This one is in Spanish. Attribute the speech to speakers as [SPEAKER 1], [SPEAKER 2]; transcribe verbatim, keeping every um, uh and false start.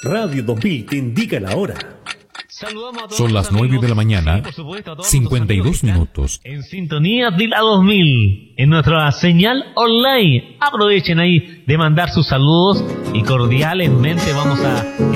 [SPEAKER 1] Radio dos mil te indica la hora.
[SPEAKER 2] Son las nueve de la mañana, cincuenta y dos minutos.
[SPEAKER 3] En sintonía de la dos mil, en nuestra señal online. Aprovechen ahí de mandar sus saludos y cordialmente vamos a